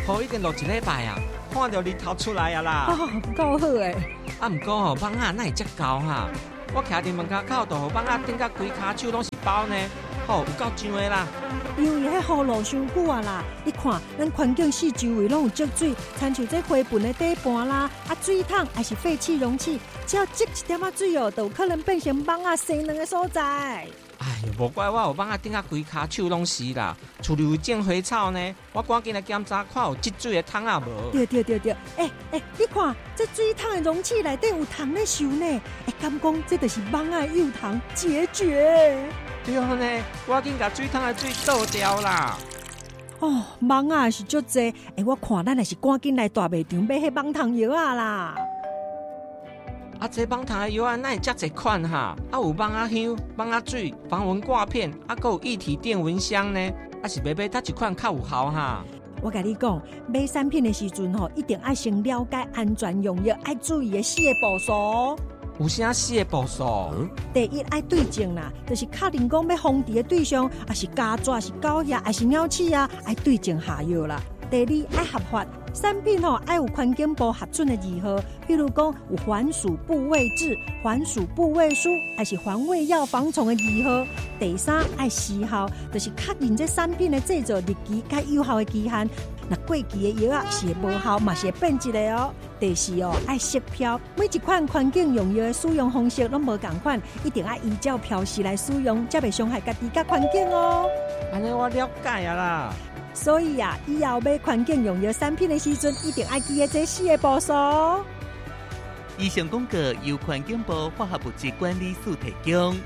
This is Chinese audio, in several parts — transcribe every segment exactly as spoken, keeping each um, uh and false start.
雨已经落一礼拜啊，看到日头出来啊啦。 哦，够好诶！ 啊，毋过吼，蠓仔哪会遮高哈？我徛伫门骹口，就互蠓仔顶甲规骹手拢是包呢，吼，有够上的啦。 因为迄雨落伤久啊啦，你看，咱环境四周围拢有积水，亲像这花盆的底盘啦，啊水桶还是废弃容器，只要积一点仔水哦，就有可能变成蠓仔生卵的所在。 哎，无怪我有蠓仔顶甲规骹手拢是啦，厝里有种花草呢，我赶紧来检查看有积水的桶啊无。 对对对对，哎、欸、哎、欸，你看这水桶的容器内底有虫咧受呢，哎、欸，敢讲这就是蠓仔幼虫孑孓。 对啊呢，赶紧甲水桶的水倒掉啦。 哦，蠓仔是足济，哎、欸，我看咱也是赶紧来大卖场买迄蠓虫药啊啦。 啊，这蠓虫的药啊，哪会遮侪款哈？啊，有蠓仔香、蠓仔水、防蚊挂片，啊，还有一体电蚊香呢。啊，是买买哪一款较有效哈？ 我甲你讲，买产品的时阵吼，一定爱先了解安全用药，爱注意的四个步骤。 有啥四个步骤？嗯、 第一爱对症啦，就是确定讲要防治的对象，啊是家蛇、是狗仔、还是鸟鼠啊，爱对症下药啦。第二爱合法，产品吼爱有环境部核准的字号，譬如讲有环鼠部位制、环鼠部位书，还是环胃药防虫的字号。第三爱时效，就是确认这产品的制作日期甲有效的期限。那过期的药啊是会无效，嘛是会变质的哦。第四哦，爱识标，每一款环境用药的使用方式拢无同款，一定要依照标示来使用，才袂伤害家己甲环境哦。 安尼我了解啊啦。 所以啊，以后买环境用药产品的时阵，一定要记得这四个步骤。 以上广告由环境部化学物质管理署提供。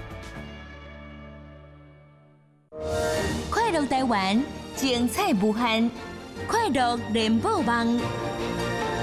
快乐台湾，精彩无限，快乐联播网。